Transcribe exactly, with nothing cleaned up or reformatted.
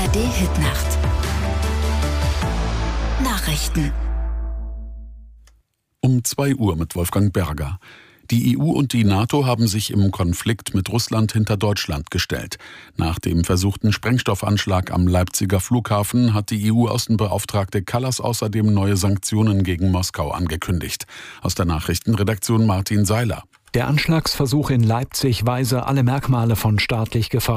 A R D-Hitnacht. Nachrichten. Um zwei Uhr mit Wolfgang Berger. Die E U und die NATO haben sich im Konflikt mit Russland hinter Deutschland gestellt. Nach dem versuchten Sprengstoffanschlag am Leipziger Flughafen hat die E U-Außenbeauftragte Kallas außerdem neue Sanktionen gegen Moskau angekündigt. Aus der Nachrichtenredaktion Martin Seiler. Der Anschlagsversuch in Leipzig weise alle Merkmale von staatlich Gefahr